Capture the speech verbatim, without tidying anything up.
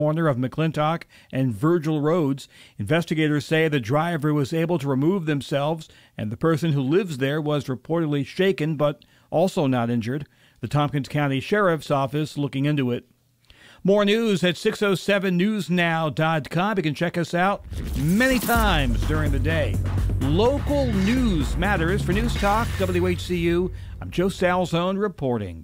corner of McClintock and Virgil Roads. Investigators say the driver was able to remove themselves, and the person who lives there was reportedly shaken but also not injured. The Tompkins County Sheriff's Office looking into it. More news at six oh seven news now dot com. You can check us out many times during the day. Local news matters. For News Talk W H C U, I'm Joe Salzone reporting.